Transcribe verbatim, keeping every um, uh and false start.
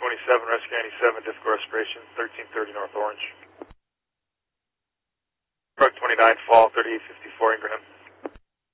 twenty-seven, Rescue ninety-seven, difficult respiration, thirteen thirty North Orange. Truck twenty-nine, fall, thirty-eight fifty-four, Ingraham.